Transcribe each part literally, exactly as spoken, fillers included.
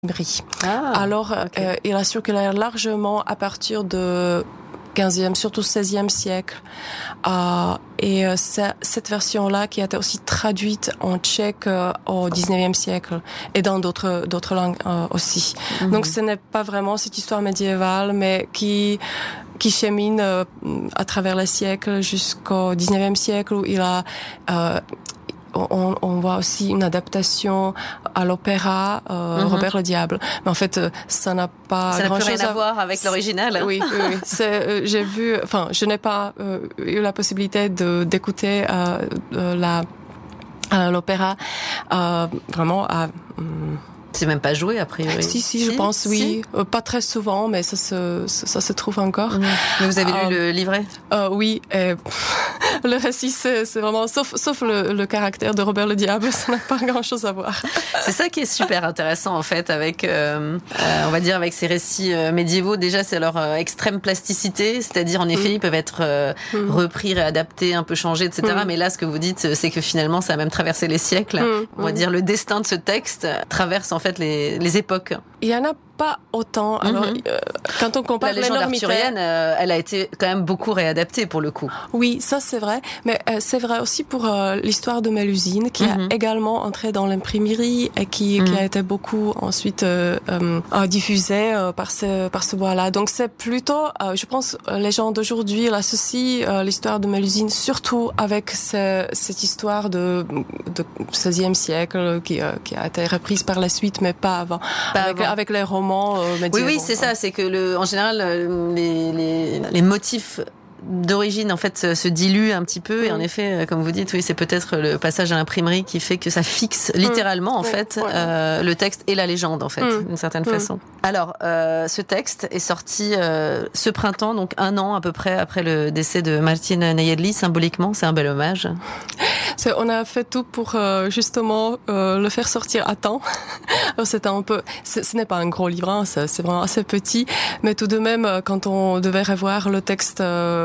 Ah, Alors, okay. euh, il a circulé largement à partir de quinzième, surtout seizième siècle. Euh, et euh, c'est cette version-là qui a été aussi traduite en tchèque euh, au dix-neuvième siècle et dans d'autres d'autres langues euh, aussi. Mm-hmm. Donc, ce n'est pas vraiment cette histoire médiévale, mais qui qui chemine euh, à travers les siècles jusqu'au dix-neuvième siècle où il a euh, On, on voit aussi une adaptation à l'opéra euh, mm-hmm. Robert le Diable. Mais en fait, ça n'a pas ça grand-chose n'a plus rien à, à voir avec l'original. Hein. Oui, oui, oui. C'est, euh, j'ai vu, enfin, je n'ai pas euh, eu la possibilité de d'écouter euh, euh, la euh, l'opéra euh, vraiment à. Euh, C'est même pas joué, a priori. Si, si, je si, pense, si. oui. Euh, pas très souvent, mais ça se, ça, ça se trouve encore. Mmh. Mais vous avez lu euh, le livret? euh, Oui. Et, le récit, c'est, c'est vraiment... Sauf, sauf le, le caractère de Robert le Diable, ça n'a pas grand-chose à voir. C'est ça qui est super intéressant, en fait, avec, euh, euh, on va dire, avec ces récits euh, médiévaux. Déjà, c'est leur euh, extrême plasticité. C'est-à-dire, en effet, mmh. ils peuvent être euh, mmh. repris, réadaptés, un peu changés, et cetera. Mmh. Mais là, ce que vous dites, c'est que finalement, ça a même traversé les siècles. Mmh. On va dire, le destin de ce texte traverse, en fait, les, les époques. Il y en a pas autant. Alors, mm-hmm. euh, quand on compare la légende arthurienne, euh, elle a été quand même beaucoup réadaptée pour le coup. Oui, ça c'est vrai. Mais euh, c'est vrai aussi pour euh, l'histoire de Mélusine, qui mm-hmm. a également entré dans l'imprimerie et qui, mm-hmm. qui a été beaucoup ensuite euh, euh, diffusée euh, par ce par ce bois-là. Donc c'est plutôt, euh, je pense, les gens d'aujourd'hui l'associent euh, l'histoire de Mélusine surtout avec ce, cette histoire de, de seizième siècle qui, euh, qui a été reprise par la suite, mais pas avant. Pas avec, avant. Avec les romans. Euh, oui, oui, c'est ça. C'est que le, en général, les, les, les motifs d'origine en fait se, se diluent un petit peu. Mmh. Et en effet, comme vous dites, oui, c'est peut-être le passage à l'imprimerie qui fait que ça fixe littéralement mmh. en fait ouais. euh, le texte et la légende en fait, mmh. d'une certaine mmh. façon. Alors, euh, ce texte est sorti euh, ce printemps, donc un an à peu près après le décès de Martin Nayedli. Symboliquement, c'est un bel hommage. C'est, on a fait tout pour euh, justement euh, le faire sortir à temps. Alors, c'était un peu, c'est, ce n'est pas un gros livre, hein, c'est, c'est vraiment assez petit, mais tout de même, quand on devait revoir le texte. Euh,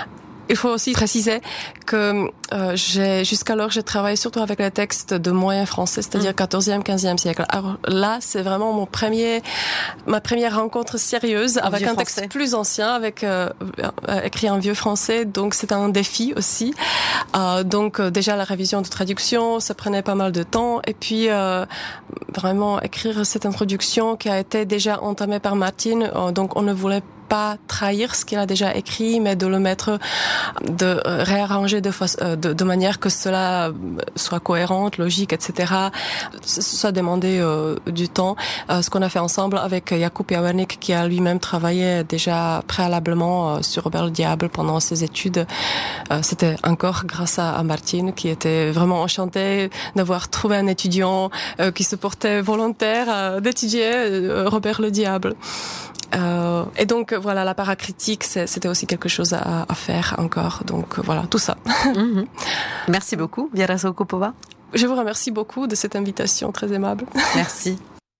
Il faut aussi préciser que euh, j'ai jusqu'alors j'ai travaillé surtout avec les textes de moyen français, c'est-à-dire quatorzième, quinzième siècle. Alors là, c'est vraiment mon premier, ma première rencontre sérieuse un avec un texte français. Plus ancien, avec euh, écrit en vieux français. Donc c'est un défi aussi. Euh, donc euh, déjà la révision de traduction, ça prenait pas mal de temps. Et puis euh, vraiment écrire cette introduction qui a été déjà entamée par Martin. Euh, donc on ne voulait pas trahir ce qu'il a déjà écrit, mais de le mettre, de réarranger de, fa- de, de manière que cela soit cohérente, logique, et cetera. Ça demandait euh, du temps. Euh, ce qu'on a fait ensemble avec Jakub Jawerník, qui a lui-même travaillé déjà préalablement euh, sur Robert le Diable pendant ses études. Euh, c'était encore grâce à, à Martin, qui était vraiment enchanté d'avoir trouvé un étudiant euh, qui se portait volontaire euh, d'étudier euh, Robert le Diable. Euh, et donc voilà, la paracritique, c'est, c'était aussi quelque chose à, à faire encore. Donc voilà, tout ça. Mm-hmm. Merci beaucoup, Viera Soukupova. Je vous remercie beaucoup de cette invitation très aimable. Merci.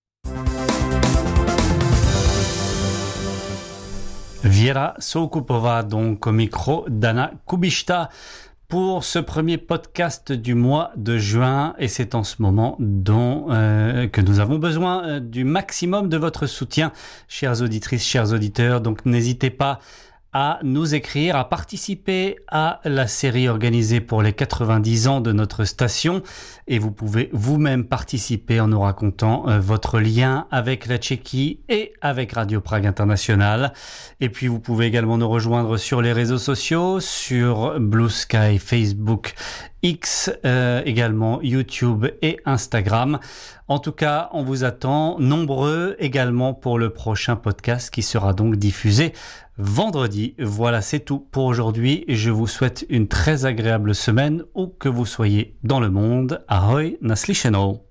Viera Soukupova, donc au micro d'Anna Kubishta, pour ce premier podcast du mois de juin, et c'est en ce moment dont euh, que nous avons besoin euh, du maximum de votre soutien, chères auditrices, chers auditeurs. Donc n'hésitez pas à nous écrire, à participer à la série organisée pour les quatre-vingt-dix ans de notre station, et vous pouvez vous-même participer en nous racontant euh, votre lien avec la Tchéquie et avec Radio Prague International. Et puis vous pouvez également nous rejoindre sur les réseaux sociaux, sur Blue Sky, Facebook, X, euh, également YouTube et Instagram. En tout cas, on vous attend nombreux également pour le prochain podcast qui sera donc diffusé vendredi. Voilà, c'est tout pour aujourd'hui. Je vous souhaite une très agréable semaine où que vous soyez dans le monde. Ahoj, naslyšenou.